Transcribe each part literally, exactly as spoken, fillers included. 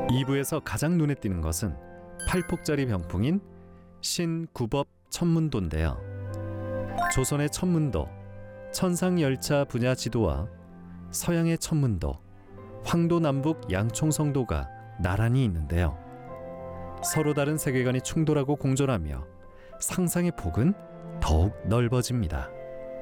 이 부에서 가장 눈에 띄는 것은 팔 폭짜리 병풍인 신구법 천문도인데요. 조선의 천문도, 천상열차 분야 지도와 서양의 천문도, 황도 남북 양총성도가 나란히 있는데요. 서로 다른 세계관이 충돌하고 공존하며 상상의 폭은 더욱 넓어집니다.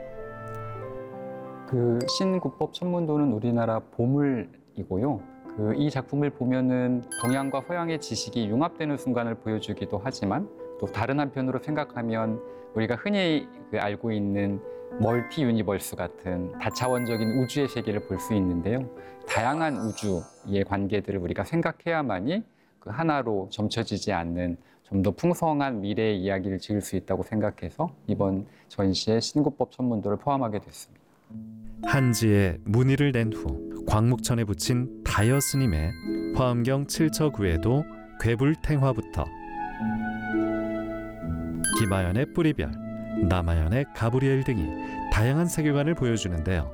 그 신구법 천문도는 우리나라 보물이고요. 그 이 작품을 보면은 동양과 서양의 지식이 융합되는 순간을 보여주기도 하지만 또 다른 한편으로 생각하면 우리가 흔히 그 알고 있는 멀티 유니버스 같은 다차원적인 우주의 세계를 볼 수 있는데요. 다양한 우주의 관계들을 우리가 생각해야만이 그 하나로 점쳐지지 않는 좀 더 풍성한 미래의 이야기를 지을 수 있다고 생각해서 이번 전시에 신구법 천문도를 포함하게 됐습니다. 한지에 문의를 낸 후 광묵천에 붙인 다여 스님의 화엄경 칠처구에도 괴불탱화부터 김하연의 뿌리별, 남하연의 가브리엘 등이 다양한 세계관을 보여주는데요.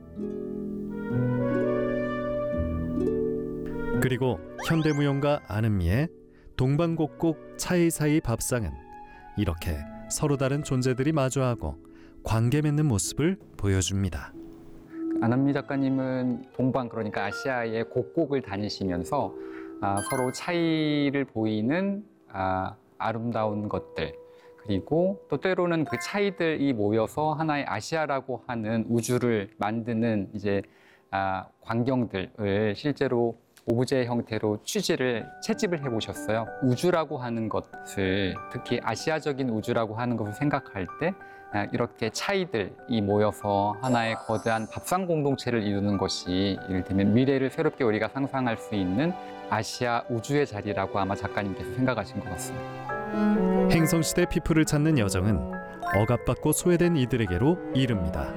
그리고 현대무용가 안은미의 동방곡곡 차이사이 밥상은 이렇게 서로 다른 존재들이 마주하고 관계 맺는 모습을 보여줍니다. 안은미 작가님은 동방, 그러니까 아시아의 곡곡을 다니시면서 아, 서로 차이를 보이는 아, 아름다운 것들, 그리고 또 때로는 그 차이들이 모여서 하나의 아시아라고 하는 우주를 만드는 이제 아, 광경들을 실제로 오브제 형태로 취지를 채집을 해보셨어요. 우주라고 하는 것을, 특히 아시아적인 우주라고 하는 것을 생각할 때 이렇게 차이들이 모여서 하나의 거대한 밥상 공동체를 이루는 것이 이를테면 미래를 새롭게 우리가 상상할 수 있는 아시아 우주의 자리라고 아마 작가님께서 생각하신 것 같습니다. 행성시대 피플을 찾는 여정은 억압받고 소외된 이들에게로 이릅니다.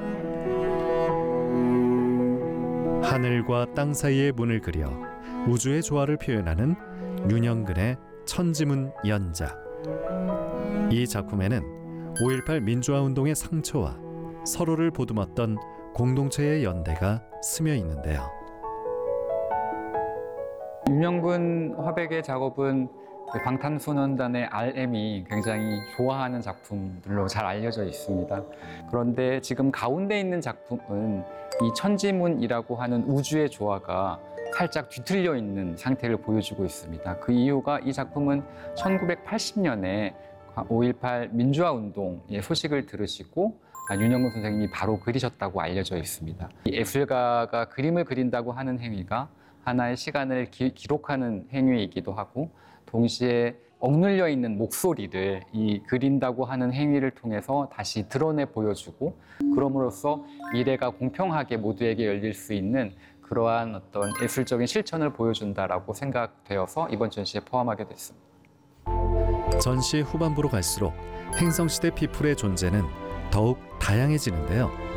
하늘과 땅 사이의 문을 그려 우주의 조화를 표현하는 윤영근의 천지문 연작. 이 작품에는 오일팔 민주화운동의 상처와 서로를 보듬었던 공동체의 연대가 스며 있는데요. 윤영근 화백의 작업은 방탄소년단의 알엠이 굉장히 좋아하는 작품들로 잘 알려져 있습니다. 그런데 지금 가운데 있는 작품은 이 천지문이라고 하는 우주의 조화가 살짝 뒤틀려 있는 상태를 보여주고 있습니다. 그 이유가 이 작품은 천구백팔십 년에 오일팔 민주화 운동의 소식을 들으시고 윤영근 선생님이 바로 그리셨다고 알려져 있습니다. 이 예술가가 그림을 그린다고 하는 행위가 하나의 시간을 기, 기록하는 행위이기도 하고, 동시에 억눌려 있는 목소리를 이 그린다고 하는 행위를 통해서 다시 드러내 보여주고, 그럼으로써 미래가 공평하게 모두에게 열릴 수 있는 그러한 어떤 예술적인 실천을 보여준다라고 생각되어서 이번 전시에 포함하게 됐습니다. 전시 후반부로 갈수록 행성시대 피플의 존재는 더욱 다양해지는데요.